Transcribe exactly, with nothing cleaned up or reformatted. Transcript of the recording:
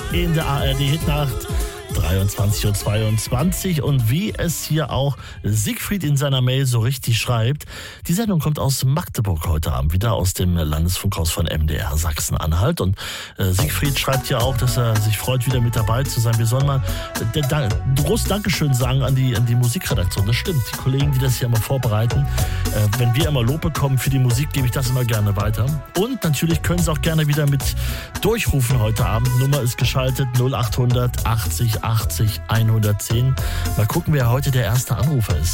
in der A R D-Hitnacht. dreiundzwanzig Uhr zweiundzwanzig und wie es hier auch Siegfried in seiner Mail so richtig schreibt, die Sendung kommt aus Magdeburg heute Abend, wieder aus dem Landesfunkhaus von M D R Sachsen-Anhalt und äh, Siegfried schreibt ja auch, dass er sich freut, wieder mit dabei zu sein. Wir sollen mal äh, da, groß Dankeschön sagen an die, an die Musikredaktion. Das stimmt, die Kollegen, die das hier immer vorbereiten. Äh, wenn wir immer Lob bekommen für die Musik, gebe ich das immer gerne weiter. Und natürlich können Sie auch gerne wieder mit durchrufen heute Abend. Nummer ist geschaltet null achthundert achtzig achtzig hundertzehn. Mal gucken, wer heute der erste Anrufer ist.